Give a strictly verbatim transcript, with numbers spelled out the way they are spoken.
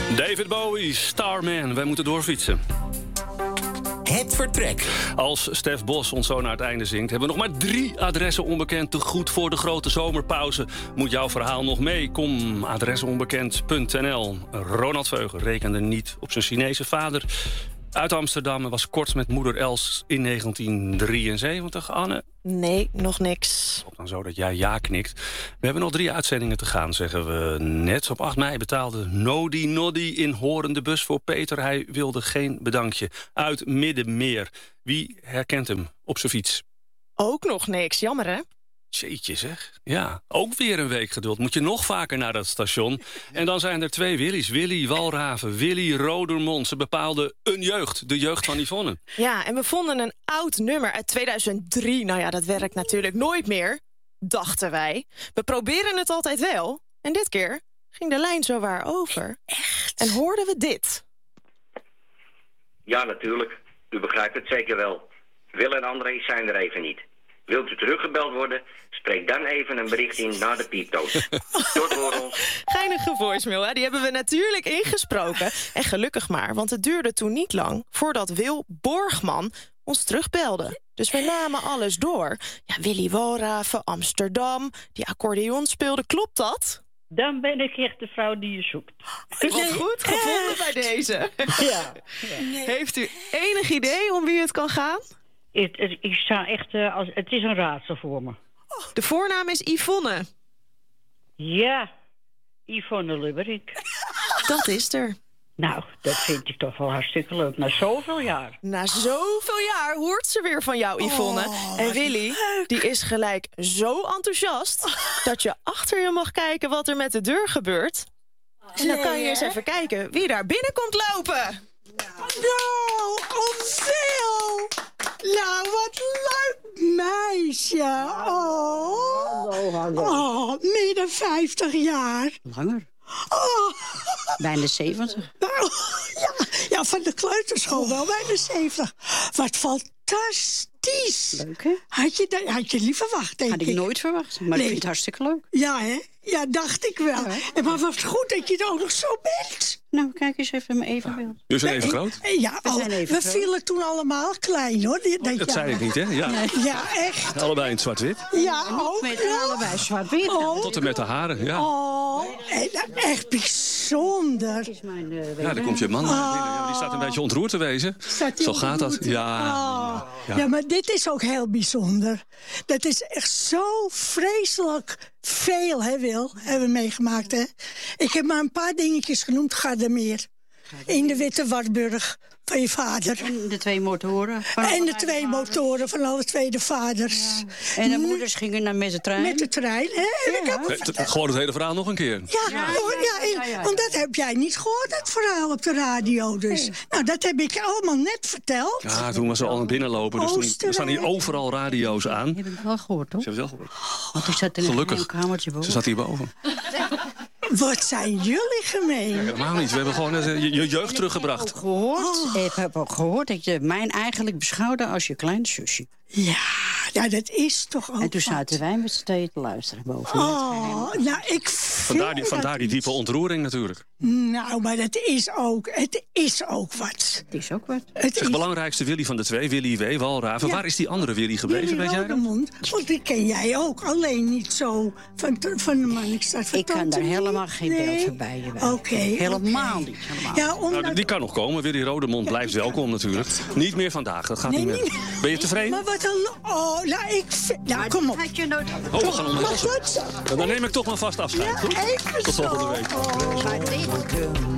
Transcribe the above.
David Bowie, Starman. Wij moeten doorfietsen. Het vertrek. Als Stef Bos ons zo naar het einde zingt, hebben we nog maar drie adressen onbekend te goed voor de grote zomerpauze. Moet jouw verhaal nog mee? Kom, adressenonbekend punt n l. Ronald Veugen rekende niet op zijn Chinese vader uit Amsterdam en was kort met moeder Els in negentien drieënzeventig. Anne? Nee, nog niks. Op dan zo dat jij ja knikt. We hebben nog drie uitzendingen te gaan, zeggen we net. Op acht mei betaalde Nodi Noddy in Horen de bus voor Peter. Hij wilde geen bedankje. Uit Middenmeer. Wie herkent hem op zijn fiets? Ook nog niks, jammer hè? Jeetje zeg. Ja, ook weer een week geduld. Moet je nog vaker naar dat station. En dan zijn er twee Willys. Willy Walraven, Willy Rodermond. Ze bepaalden een jeugd, de jeugd van Yvonne. Ja, en we vonden een oud nummer uit tweeduizend drie. Nou ja, dat werkt natuurlijk nooit meer, dachten wij. We proberen het altijd wel. En dit keer ging de lijn zowaar over. Echt? En hoorden we dit. Ja, natuurlijk. U begrijpt het zeker wel. Wil en André zijn er even niet. Wilt u teruggebeld worden? Spreek dan even een bericht in naar de pieptoon. Tot horen. Geinige voicemail, hè? Die hebben we natuurlijk ingesproken. En gelukkig maar, want het duurde toen niet lang voordat Wil Borgman ons terugbelde. Dus we namen alles door. Ja, Willy Walraven, Amsterdam, die accordeon speelde. Klopt dat? Dan ben ik echt de vrouw die je zoekt. Wat goed gevonden bij deze. Ja. Nee. Heeft u enig idee om wie het kan gaan? Het, het, ik sta echt, uh, als, het is een raadsel voor me. De voornaam is Yvonne. Ja, Yvonne Lubberik. Dat is er. Nou, dat vind ik toch wel hartstikke leuk. Na zoveel jaar. Na zoveel jaar hoort ze weer van jou, Yvonne. Oh, en Willy, die is gelijk zo enthousiast dat je achter je mag kijken wat er met de deur gebeurt. En dan kan je eens even kijken wie daar binnen komt lopen. Nou, Onzeel! Nou, wat leuk meisje. Oh, hallo, hallo. Oh, midden vijftig jaar. Langer. Oh. Bijna zeventig. Nou, ja, ja, van de kleuterschool wel bijna zeventig. Wat fantastisch. Leuk, hè? Had je, dat, had je niet verwacht, denk ik. Had ik nooit verwacht, maar nee. Ik vind het hartstikke leuk. Ja, hè? Ja, dacht ik wel. Ja, en maar wat goed dat je er ook nog zo bent. Nou, kijk eens even mijn evenbeeld. We zijn even groot. Ja, we, al, zijn even we groot. vielen toen allemaal klein, hoor. Dat, dat, dat zei ik niet, hè? Ja, nee. Ja echt. Allebei in het zwart-wit. Ja, ook. Met ja. allebei zwart-wit. Oh. Tot en met de haren, ja. Oh, echt bijzonder. Dat is mijn, uh, ja, daar komt je man oh. binnen. Ja, die staat een beetje ontroerd te wezen. Zo gaat dat. Ja. Oh. Ja. ja, maar dit is ook heel bijzonder. Dat is echt zo vreselijk veel, hè, Wil, hebben we meegemaakt, hè. Ik heb maar een paar dingetjes genoemd, Gardermeer. In de Witte Wartburg van je vader. En de twee motoren. Van en de twee vaders. motoren van alle twee de vaders. Ja. En de moeders gingen naar met de trein. Met de trein, hè. Ja. Ik heb het, het, gewoon het hele verhaal nog een keer. Ja, ja, ja, ja, ja, ja, ja. Want dat heb jij niet gehoord, dat verhaal op de radio. Dus. Nee. Nou, dat heb ik allemaal net verteld. Ja, toen was ze al naar binnen lopen. Dus toen, er staan hier overal radio's aan. Die heb ik wel gehoord, toch? Ze hebben het wel gehoord. Want ik zat in Gelukkig. een kamertje boven. Ze zat hierboven. Wat zijn jullie gemeen? Ja, helemaal niet. We hebben gewoon uh, je, je jeugd teruggebracht. Ik heb ook gehoord, oh. ik heb ook gehoord dat je mij eigenlijk beschouwde als je kleine zusje. Ja, ja, dat is toch ook. En toen wat. zaten wij met z'n tweeën te luisteren boven. Oh, nou, ik vandaar die, vandaar die diepe ontroering natuurlijk. Nou, maar dat is ook, het is ook wat. Het is ook wat. Het is... belangrijkste Willy van de twee, Willy W. Walraven. Ja. Waar is die andere Willy gebleven, Willy weet jij dat? Want die ken jij ook, alleen niet zo van, van de Marnixstad. Ik kan daar helemaal geen nee. beeld voorbij. Oké. Okay, helemaal okay. niet. Helemaal. Ja, omdat... nou, die kan nog komen. Willy Rodermond ja, blijft welkom natuurlijk. Niet meer vandaag, dat gaat nee, niet meer. Nee. Ben je tevreden? Maar wat dan? Oh, nou, ik vind... Nou, kom op. Had je nooit... Oh, we gaan ondertussen. Dan neem ik toch maar vast afscheid. Ja, even Tot volgende week. Oh.